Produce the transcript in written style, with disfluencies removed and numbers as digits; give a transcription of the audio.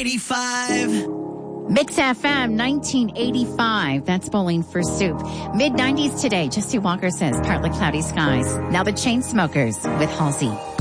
1985. Mix FM 1985. That's Bowling for Soup. Mid-90s today. Jesse Walker says partly cloudy skies. Now the Chainsmokers with Halsey.